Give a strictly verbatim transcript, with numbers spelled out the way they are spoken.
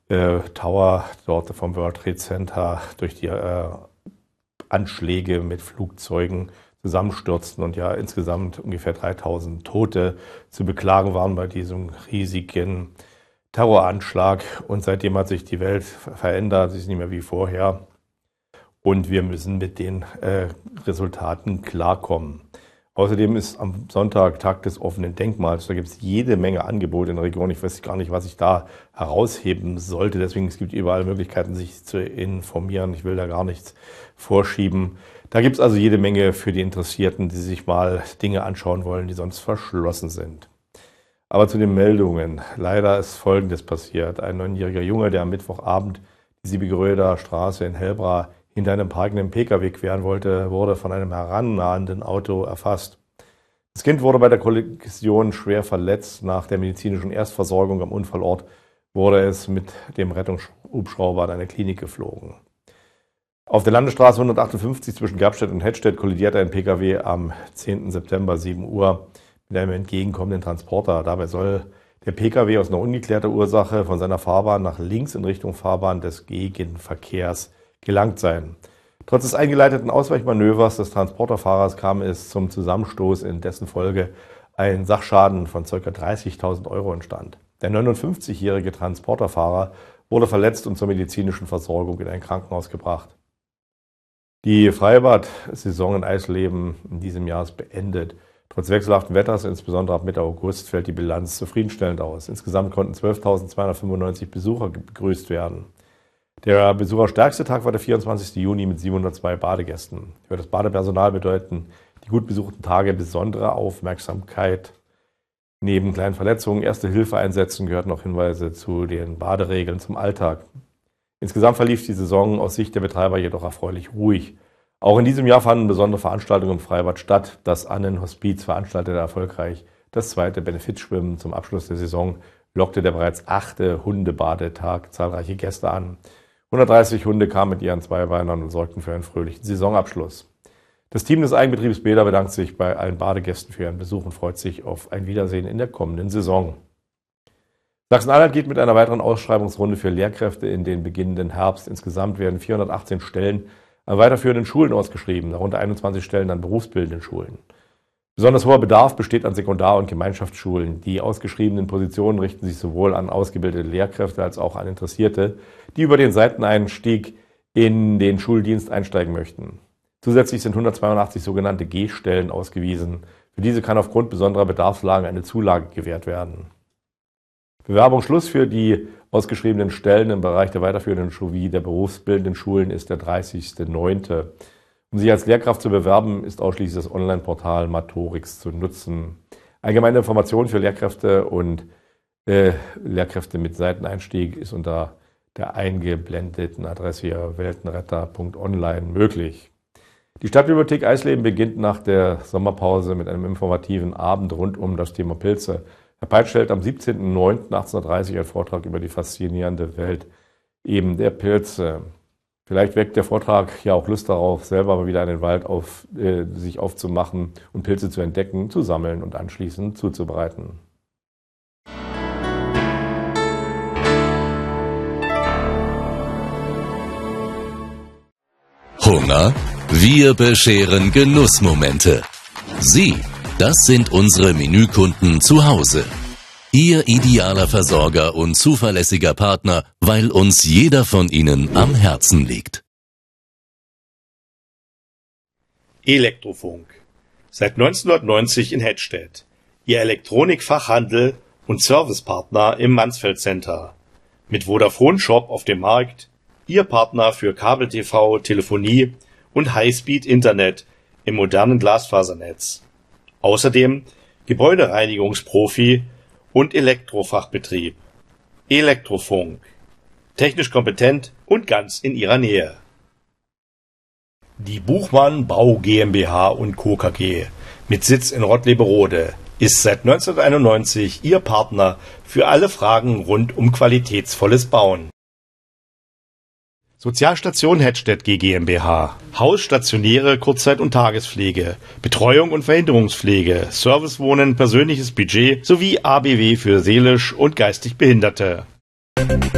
äh, Tower dort vom World Trade Center durch die äh, Anschläge mit Flugzeugen zusammenstürzten und ja insgesamt ungefähr dreitausend Tote zu beklagen waren bei diesem riesigen Terroranschlag. Und seitdem hat sich die Welt verändert, sie ist nicht mehr wie vorher. Und wir müssen mit den äh, Resultaten klarkommen. Außerdem ist am Sonntag Tag des offenen Denkmals. Da gibt es jede Menge Angebote in der Region. Ich weiß gar nicht, was ich da herausheben sollte. Deswegen es gibt überall Möglichkeiten, sich zu informieren. Ich will da gar nichts vorschieben. Da gibt es also jede Menge für die Interessierten, die sich mal Dinge anschauen wollen, die sonst verschlossen sind. Aber zu den Meldungen. Leider ist Folgendes passiert. Ein neunjähriger Junge, der am Mittwochabend die Siebengeröder Straße in Hellbra hinter einem parkenden Pkw queren wollte, wurde von einem herannahenden Auto erfasst. Das Kind wurde bei der Kollision schwer verletzt. Nach der medizinischen Erstversorgung am Unfallort wurde es mit dem Rettungshubschrauber an eine Klinik geflogen. Auf der Landesstraße hundertachtundfünfzig zwischen Gerbstedt und Hettstedt kollidierte ein Pkw am zehnten September sieben Uhr mit einem entgegenkommenden Transporter. Dabei soll der Pkw aus einer ungeklärten Ursache von seiner Fahrbahn nach links in Richtung Fahrbahn des Gegenverkehrs gelangt sein. Trotz des eingeleiteten Ausweichmanövers des Transporterfahrers kam es zum Zusammenstoß, in dessen Folge ein Sachschaden von ca. dreißigtausend Euro entstand. Der neunundfünfzigjährige Transporterfahrer wurde verletzt und zur medizinischen Versorgung in ein Krankenhaus gebracht. Die Freibad-Saison in Eisleben in diesem Jahr ist beendet. Trotz wechselhaften Wetters, insbesondere ab Mitte August, fällt die Bilanz zufriedenstellend aus. Insgesamt konnten zwölftausendzweihundertfünfundneunzig Besucher begrüßt werden. Der besucherstärkste Tag war der vierundzwanzigste Juni mit siebenhundertzwei Badegästen. Für das Badepersonal bedeuten die gut besuchten Tage besondere Aufmerksamkeit. Neben kleinen Verletzungen, Erste-Hilfe-Einsätzen gehörten auch Hinweise zu den Baderegeln zum Alltag. Insgesamt verlief die Saison aus Sicht der Betreiber jedoch erfreulich ruhig. Auch in diesem Jahr fanden besondere Veranstaltungen im Freibad statt. Das Annenhospiz veranstaltete erfolgreich das zweite Benefizschwimmen. Zum Abschluss der Saison lockte der bereits achte Hundebadetag zahlreiche Gäste an. hundertdreißig Hunde kamen mit ihren Zweibeinern und sorgten für einen fröhlichen Saisonabschluss. Das Team des Eigenbetriebs Beda bedankt sich bei allen Badegästen für ihren Besuch und freut sich auf ein Wiedersehen in der kommenden Saison. Sachsen-Anhalt geht mit einer weiteren Ausschreibungsrunde für Lehrkräfte in den beginnenden Herbst. Insgesamt werden vierhundertachtzehn Stellen an weiterführenden Schulen ausgeschrieben, darunter einundzwanzig Stellen an berufsbildenden Schulen. Besonders hoher Bedarf besteht an Sekundar- und Gemeinschaftsschulen. Die ausgeschriebenen Positionen richten sich sowohl an ausgebildete Lehrkräfte als auch an Interessierte, die über den Seiteneinstieg in den Schuldienst einsteigen möchten. Zusätzlich sind hundertzweiundachtzig sogenannte G-Stellen ausgewiesen. Für diese kann aufgrund besonderer Bedarfslagen eine Zulage gewährt werden. Bewerbungsschluss für die ausgeschriebenen Stellen im Bereich der weiterführenden sowie der berufsbildenden Schulen ist der dreißigste neunte Um sich als Lehrkraft zu bewerben, ist ausschließlich das Online-Portal Matorix zu nutzen. Allgemeine Informationen für Lehrkräfte und äh, Lehrkräfte mit Seiteneinstieg ist unter der eingeblendeten Adresse hier weltenretter punkt online möglich. Die Stadtbibliothek Eisleben beginnt nach der Sommerpause mit einem informativen Abend rund um das Thema Pilze. Herr Peitsch hält am siebzehnten neunten achtzehnhundertdreißig einen Vortrag über die faszinierende Welt eben der Pilze. Vielleicht weckt der Vortrag ja auch Lust darauf, selber mal wieder in den Wald auf, äh, sich aufzumachen und Pilze zu entdecken, zu sammeln und anschließend zuzubereiten. Hunger? Wir bescheren Genussmomente. Sie, das sind unsere Menükunden zu Hause. Ihr idealer Versorger und zuverlässiger Partner, weil uns jeder von ihnen am Herzen liegt. Elektrofunk. Seit neunzehnhundertneunzig in Hettstedt. Ihr Elektronikfachhandel und Servicepartner im Mansfeld Center. Mit Vodafone Shop auf dem Markt. Ihr Partner für Kabel-T V, Telefonie und Highspeed-Internet im modernen Glasfasernetz. Außerdem Gebäudereinigungsprofi und Elektrofachbetrieb. Elektrofunk. Technisch kompetent und ganz in Ihrer Nähe. Die Buchmann Bau GmbH und Co. K G mit Sitz in Rottleberode ist seit neunzehnhunderteinundneunzig Ihr Partner für alle Fragen rund um qualitätsvolles Bauen. Sozialstation Hettstedt G GmbH. Haus, stationäre Kurzzeit- und Tagespflege, Betreuung und Verhinderungspflege, Servicewohnen, persönliches Budget sowie A B W für seelisch und geistig Behinderte.